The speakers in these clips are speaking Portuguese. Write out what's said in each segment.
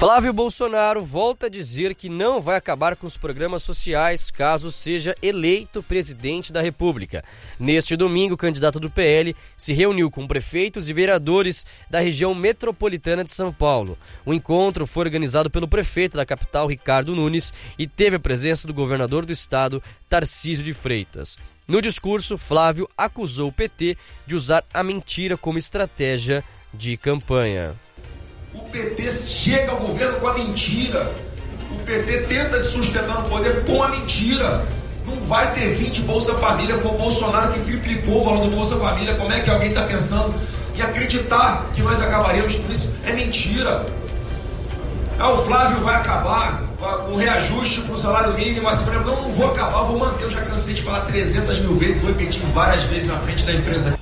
Flávio Bolsonaro volta a dizer que não vai acabar com os programas sociais caso seja eleito presidente da República. Neste domingo, o candidato do PL se reuniu com prefeitos e vereadores da região metropolitana de São Paulo. O encontro foi organizado pelo prefeito da capital, Ricardo Nunes, e teve a presença do governador do estado, Tarcísio de Freitas. No discurso, Flávio acusou o PT de usar a mentira como estratégia de campanha. O PT chega ao governo com a mentira. O PT tenta se sustentar no poder com a mentira. Não vai ter fim de Bolsa Família. Foi o Bolsonaro que triplicou o valor do Bolsa Família. Como é que alguém está pensando em acreditar que nós acabaríamos com isso? É mentira. O Flávio vai acabar com o reajuste para o salário mínimo. Não vou acabar, vou manter. Eu já cansei de falar 300 mil vezes, vou repetir várias vezes na frente da empresa.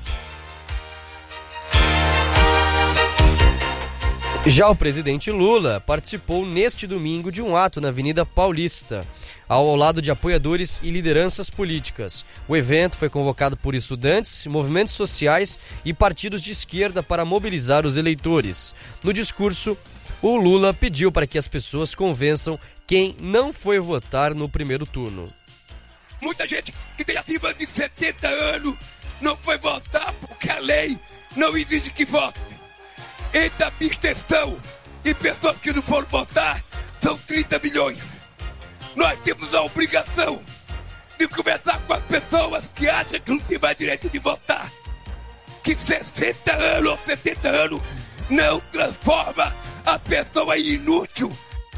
Já o presidente Lula participou neste domingo de um ato na Avenida Paulista, ao lado de apoiadores e lideranças políticas. O evento foi convocado por estudantes, movimentos sociais e partidos de esquerda para mobilizar os eleitores. No discurso, o Lula pediu para que as pessoas convençam quem não foi votar no primeiro turno. Muita gente que tem acima de 70 anos não foi votar porque a lei não exige que vote. Entre abstenção e pessoas que não foram votar, são 30 milhões. Nós temos a obrigação de conversar com as pessoas que acham que não tem mais direito de votar. Que 60 anos ou 70 anos não transforma a pessoa em inútil.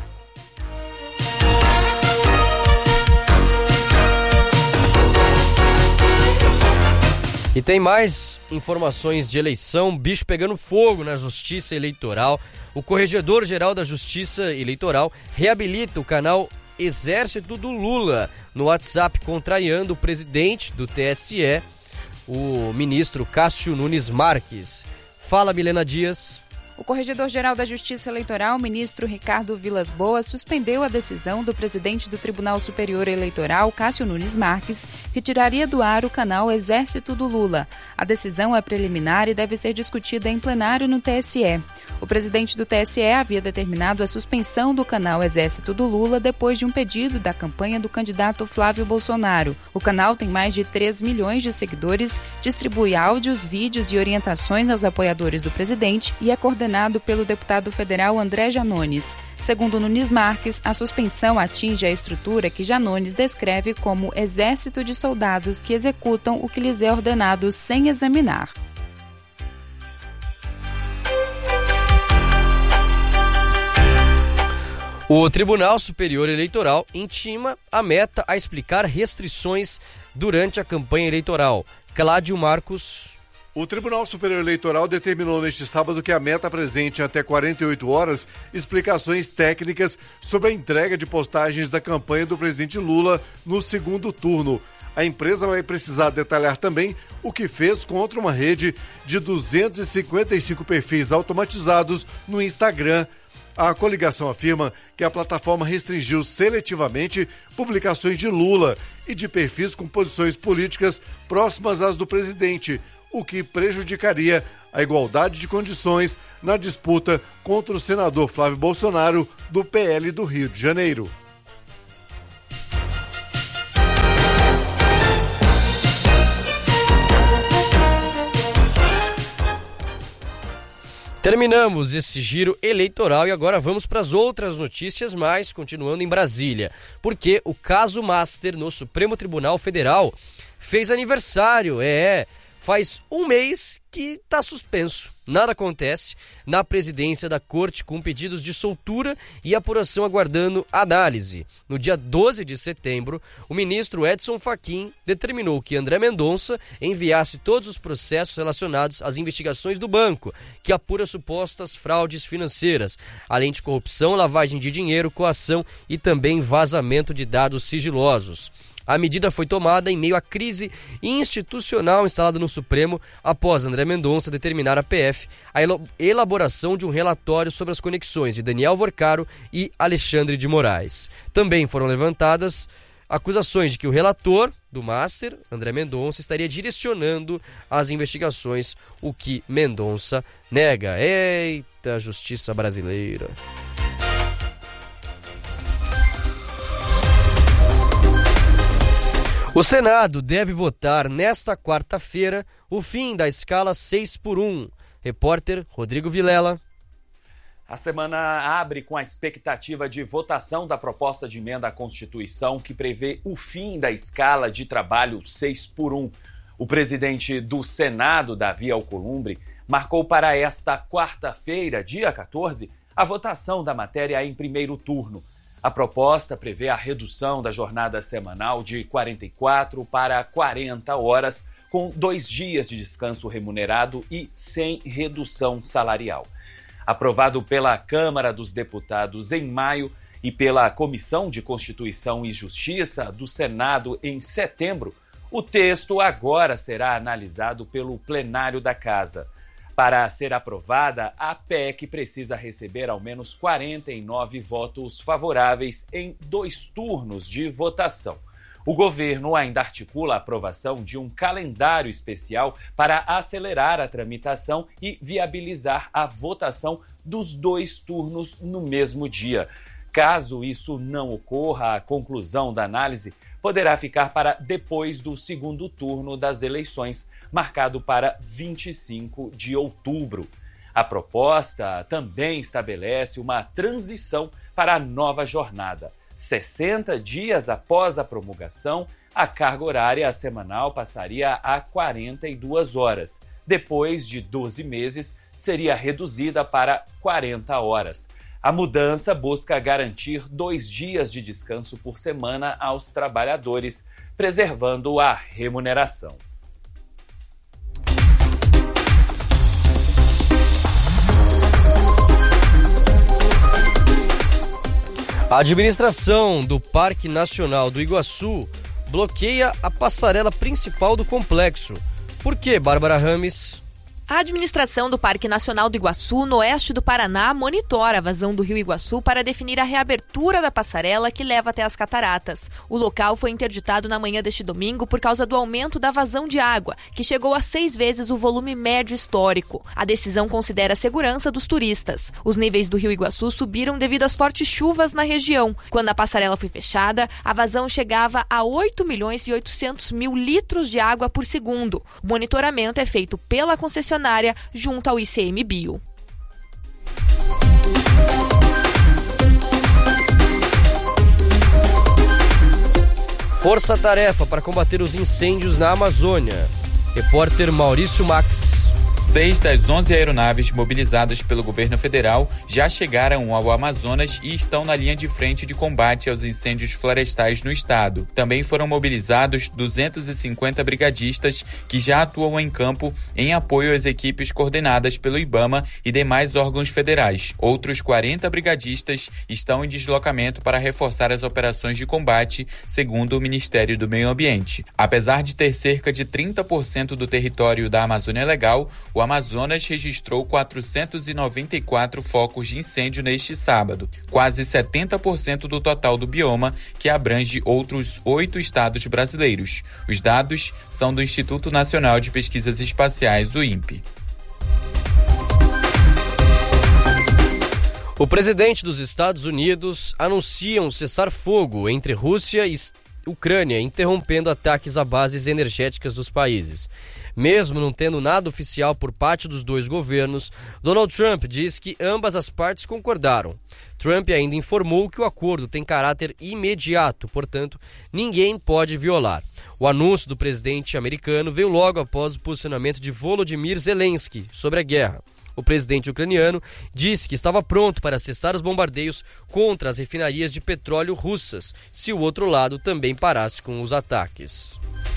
E tem mais informações de eleição, bicho pegando fogo na Justiça Eleitoral. O Corregedor-Geral da Justiça Eleitoral reabilita o canal Exército do Lula no WhatsApp, contrariando o presidente do TSE, o ministro Cássio Nunes Marques. Fala, Milena Dias. O Corregedor-Geral da Justiça Eleitoral, ministro Ricardo Vilas Boas, suspendeu a decisão do presidente do Tribunal Superior Eleitoral, Cássio Nunes Marques, que tiraria do ar o canal Exército do Lula. A decisão é preliminar e deve ser discutida em plenário no TSE. O presidente do TSE havia determinado a suspensão do canal Exército do Lula depois de um pedido da campanha do candidato Flávio Bolsonaro. O canal tem mais de 3 milhões de seguidores, distribui áudios, vídeos e orientações aos apoiadores do presidente e é coordenado pelo deputado federal André Janones. Segundo Nunes Marques, a suspensão atinge a estrutura que Janones descreve como exército de soldados que executam o que lhes é ordenado sem examinar. O Tribunal Superior Eleitoral intima a Meta a explicar restrições durante a campanha eleitoral. Cláudio Marcos. O Tribunal Superior Eleitoral determinou neste sábado que a Meta apresente até 48 horas explicações técnicas sobre a entrega de postagens da campanha do presidente Lula no segundo turno. A empresa vai precisar detalhar também o que fez contra uma rede de 255 perfis automatizados no Instagram. A coligação afirma que a plataforma restringiu seletivamente publicações de Lula e de perfis com posições políticas próximas às do presidente, o que prejudicaria a igualdade de condições na disputa contra o senador Flávio Bolsonaro, do PL do Rio de Janeiro. Terminamos esse giro eleitoral e agora vamos para as outras notícias, mas continuando em Brasília, porque o caso Master no Supremo Tribunal Federal fez aniversário, faz um mês que está suspenso. Nada acontece na presidência da corte com pedidos de soltura e apuração aguardando análise. No dia 12 de setembro, o ministro Edson Fachin determinou que André Mendonça enviasse todos os processos relacionados às investigações do banco, que apura supostas fraudes financeiras, além de corrupção, lavagem de dinheiro, coação e também vazamento de dados sigilosos. A medida foi tomada em meio à crise institucional instalada no Supremo após André Mendonça determinar à PF a elaboração de um relatório sobre as conexões de Daniel Vorcaro e Alexandre de Moraes. Também foram levantadas acusações de que o relator do Master, André Mendonça, estaria direcionando as investigações, o que Mendonça nega. Eita, justiça brasileira! O Senado deve votar nesta quarta-feira o fim da escala 6x1. Repórter Rodrigo Vilela. A semana abre com a expectativa de votação da proposta de emenda à Constituição que prevê o fim da escala de trabalho 6x1. O presidente do Senado, Davi Alcolumbre, marcou para esta quarta-feira, dia 14, a votação da matéria em primeiro turno. A proposta prevê a redução da jornada semanal de 44 para 40 horas, com 2 dias de descanso remunerado e sem redução salarial. Aprovado pela Câmara dos Deputados em maio e pela Comissão de Constituição e Justiça do Senado em setembro, o texto agora será analisado pelo plenário da Casa. Para ser aprovada, a PEC precisa receber ao menos 49 votos favoráveis em 2 turnos de votação. O governo ainda articula a aprovação de um calendário especial para acelerar a tramitação e viabilizar a votação dos 2 turnos no mesmo dia. Caso isso não ocorra, a conclusão da análise poderá ficar para depois do segundo turno das eleições, marcado para 25 de outubro. A proposta também estabelece uma transição para a nova jornada. 60 dias após a promulgação, a carga horária semanal passaria a 42 horas. Depois de 12 meses, seria reduzida para 40 horas. A mudança busca garantir 2 dias de descanso por semana aos trabalhadores, preservando a remuneração. A administração do Parque Nacional do Iguaçu bloqueia a passarela principal do complexo. Por quê, Bárbara Rames? A administração do Parque Nacional do Iguaçu, no oeste do Paraná, monitora a vazão do Rio Iguaçu para definir a reabertura da passarela que leva até as cataratas. O local foi interditado na manhã deste domingo por causa do aumento da vazão de água, que chegou a 6 vezes o volume médio histórico. A decisão considera a segurança dos turistas. Os níveis do Rio Iguaçu subiram devido às fortes chuvas na região. Quando a passarela foi fechada, a vazão chegava a 8.800.000 litros de água por segundo. O monitoramento é feito pela concessionária junto ao ICMBio. Força-tarefa para combater os incêndios na Amazônia. Repórter Maurício Max. 6 das 11 aeronaves mobilizadas pelo governo federal já chegaram ao Amazonas e estão na linha de frente de combate aos incêndios florestais no estado. Também foram mobilizados 250 brigadistas que já atuam em campo em apoio às equipes coordenadas pelo IBAMA e demais órgãos federais. Outros 40 brigadistas estão em deslocamento para reforçar as operações de combate, segundo o Ministério do Meio Ambiente. Apesar de ter cerca de 30% do território da Amazônia Legal, o Amazonas registrou 494 focos de incêndio neste sábado, quase 70% do total do bioma, que abrange outros 8 estados brasileiros. Os dados são do Instituto Nacional de Pesquisas Espaciais, o INPE. O presidente dos Estados Unidos anuncia um cessar-fogo entre Rússia e Ucrânia, interrompendo ataques a bases energéticas dos países. Mesmo não tendo nada oficial por parte dos 2 governos, Donald Trump diz que ambas as partes concordaram. Trump ainda informou que o acordo tem caráter imediato, portanto, ninguém pode violar. O anúncio do presidente americano veio logo após o posicionamento de Volodymyr Zelensky sobre a guerra. O presidente ucraniano disse que estava pronto para cessar os bombardeios contra as refinarias de petróleo russas, se o outro lado também parasse com os ataques.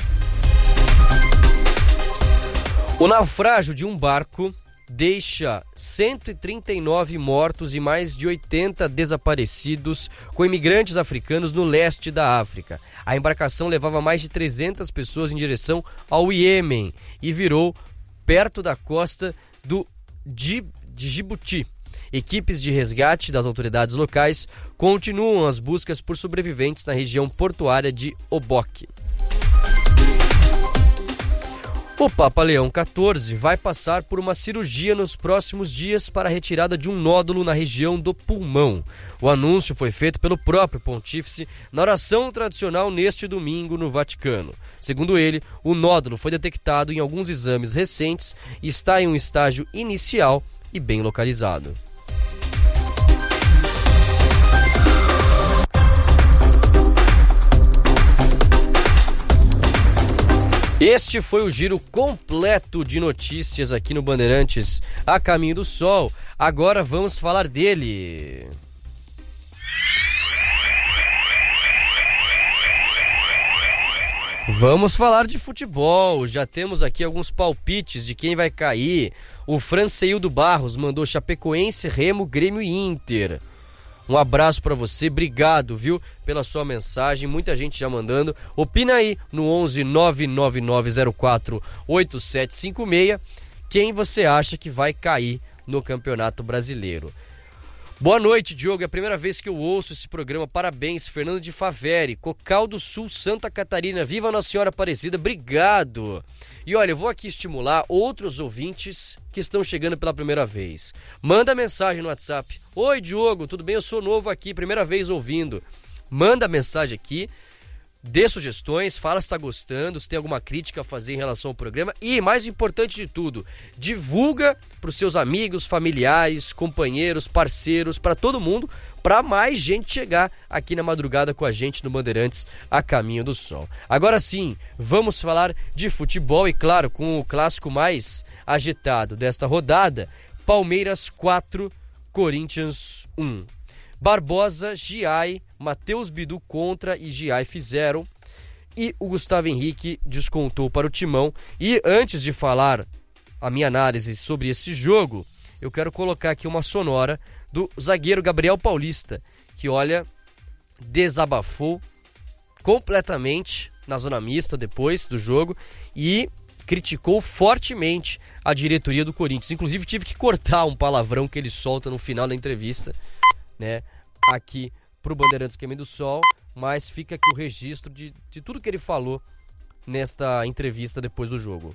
O naufrágio de um barco deixa 139 mortos e mais de 80 desaparecidos com imigrantes africanos no leste da África. A embarcação levava mais de 300 pessoas em direção ao Iêmen e virou perto da costa de Djibouti. Equipes de resgate das autoridades locais continuam as buscas por sobreviventes na região portuária de Obock. O Papa Leão XIV vai passar por uma cirurgia nos próximos dias para a retirada de um nódulo na região do pulmão. O anúncio foi feito pelo próprio pontífice na oração tradicional neste domingo no Vaticano. Segundo ele, o nódulo foi detectado em alguns exames recentes e está em um estágio inicial e bem localizado. Este foi o giro completo de notícias aqui no Bandeirantes a Caminho do Sol. Agora vamos falar dele. Vamos falar de futebol. Já temos aqui alguns palpites de quem vai cair. O Franceildo Barros mandou Chapecoense, Remo, Grêmio e Inter. Um abraço pra você, obrigado, viu, pela sua mensagem, muita gente já mandando. Opina aí no 11 99904 8756 quem você acha que vai cair no Campeonato Brasileiro. Boa noite, Diogo, é a primeira vez que eu ouço esse programa, parabéns, Fernando de Faveri, Cocal do Sul, Santa Catarina, viva Nossa Senhora Aparecida, obrigado. E olha, eu vou aqui estimular outros ouvintes que estão chegando pela primeira vez. Manda mensagem no WhatsApp. Oi, Diogo, tudo bem? Eu sou novo aqui, primeira vez ouvindo. Manda mensagem aqui, dê sugestões, fala se está gostando, se tem alguma crítica a fazer em relação ao programa. E, mais importante de tudo, divulga para os seus amigos, familiares, companheiros, parceiros, para todo mundo, para mais gente chegar aqui na madrugada com a gente no Bandeirantes a Caminho do Sol. Agora sim, vamos falar de futebol e, claro, com o clássico mais agitado desta rodada, Palmeiras 4, Corinthians 1. Barbosa, Giai, Matheus Bidu contra e Giai fizeram e o Gustavo Henrique descontou para o Timão. E antes de falar a minha análise sobre esse jogo, eu quero colocar aqui uma sonora do zagueiro Gabriel Paulista, que, olha, desabafou completamente na zona mista depois do jogo e criticou fortemente a diretoria do Corinthians. Inclusive tive que cortar um palavrão que ele solta no final da entrevista, né, aqui pro Bandeirantes Caminho do Sol, mas fica aqui o registro de tudo que ele falou nesta entrevista depois do jogo.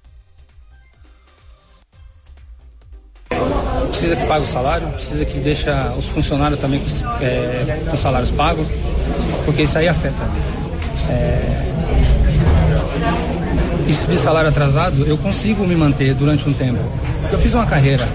Precisa que pague o salário, precisa que deixe os funcionários também com salários pagos, porque isso aí afeta. Isso de salário atrasado, eu consigo me manter durante um tempo, porque eu fiz uma carreira.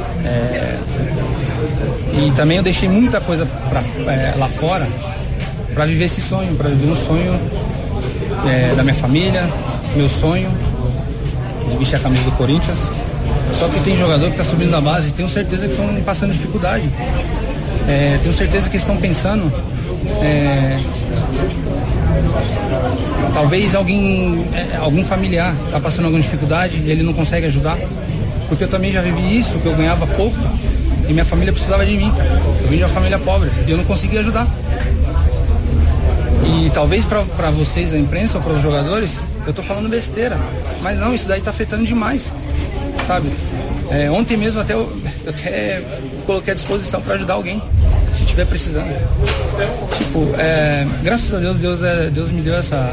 E também eu deixei muita coisa lá fora para viver esse sonho, para viver um sonho da minha família, meu sonho de vestir a camisa do Corinthians. Só que tem jogador que está subindo da base e tenho certeza que estão passando dificuldade. Tenho certeza que estão pensando. Talvez algum familiar está passando alguma dificuldade e ele não consegue ajudar. Porque eu também já vivi isso, que eu ganhava pouco e minha família precisava de mim. Eu vim de uma família pobre e eu não conseguia ajudar. E talvez para vocês, a imprensa ou para os jogadores, eu estou falando besteira. Mas não, isso daí está afetando demais. Sabe? Ontem mesmo eu até coloquei à disposição para ajudar alguém, se estiver precisando. Graças a Deus me deu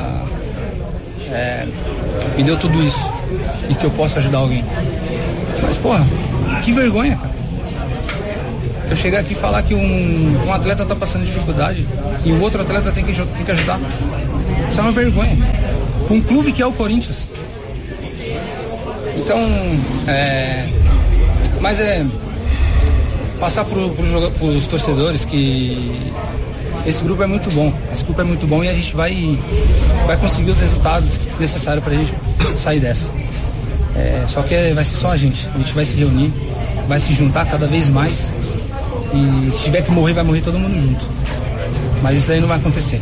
me deu tudo isso e que eu possa ajudar alguém. Mas, porra, que vergonha, cara. Eu chegar aqui e falar que um atleta tá passando dificuldade e o outro atleta tem que ajudar. Isso é uma vergonha. Um clube que é o Corinthians. Então, mas passar para os torcedores que esse grupo é muito bom. Esse grupo é muito bom e a gente vai conseguir os resultados necessários para a gente sair dessa. Só que vai ser só a gente vai se reunir, vai se juntar cada vez mais e se tiver que morrer, vai morrer todo mundo junto. Mas isso aí não vai acontecer.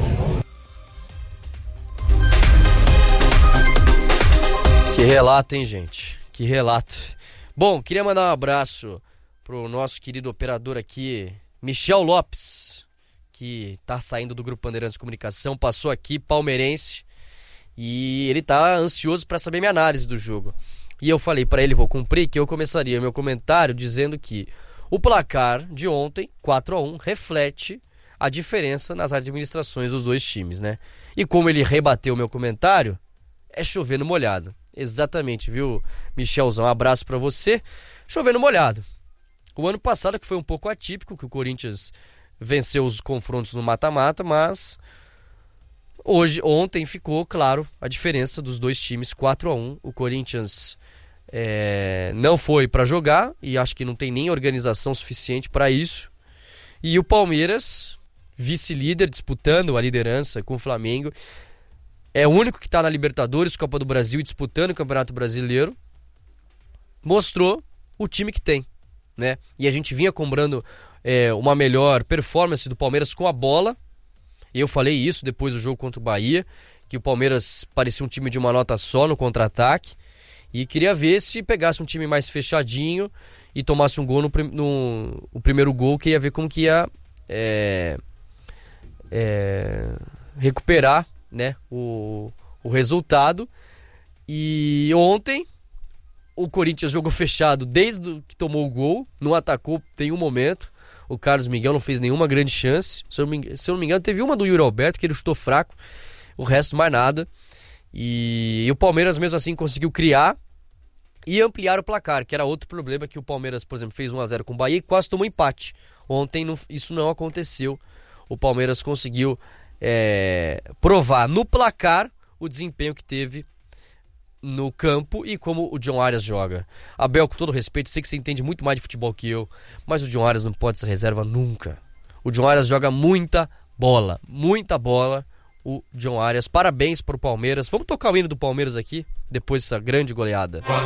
Que relato, hein, gente? Que relato. Bom, queria mandar um abraço pro nosso querido operador aqui, Michel Lopes, que tá saindo do Grupo Bandeirantes de Comunicação, passou aqui, palmeirense, e ele tá ansioso para saber minha análise do jogo. E eu falei para ele, vou cumprir, que eu começaria meu comentário dizendo que o placar de ontem, 4-1, reflete a diferença nas administrações dos dois times, né? E como ele rebateu o meu comentário, é chover no molhado. Exatamente, viu, Michelzão? Um abraço pra você. Chovendo molhado. O ano passado que foi um pouco atípico, que o Corinthians venceu os confrontos no mata-mata, mas ontem ficou claro a diferença dos dois times, 4-1. O Corinthians não foi pra jogar e acho que não tem nem organização suficiente pra isso. E o Palmeiras, vice-líder, disputando a liderança com o Flamengo, é o único que está na Libertadores, Copa do Brasil e disputando o Campeonato Brasileiro, mostrou o time que tem, né? E a gente vinha cobrando uma melhor performance do Palmeiras com a bola. E eu falei isso depois do jogo contra o Bahia, que o Palmeiras parecia um time de uma nota só no contra-ataque. E queria ver se pegasse um time mais fechadinho e tomasse um gol no primeiro gol, que ia ver como que ia recuperar, né, o resultado. E ontem o Corinthians jogou fechado desde que tomou o gol, não atacou em um momento. O Carlos Miguel não fez nenhuma grande chance. Se eu não me engano, teve uma do Yuri Alberto que ele chutou fraco, o resto mais nada. E o Palmeiras mesmo assim conseguiu criar e ampliar o placar, que era outro problema, que o Palmeiras, por exemplo, fez 1-0 com o Bahia e quase tomou empate. Ontem isso não aconteceu. O Palmeiras conseguiu provar no placar o desempenho que teve no campo e como o John Arias joga. Abel, com todo respeito, sei que você entende muito mais de futebol que eu, mas o John Arias não pode ser reserva nunca. O John Arias joga muita bola, o John Arias. Parabéns para o Palmeiras. Vamos tocar o hino do Palmeiras aqui, depois dessa grande goleada.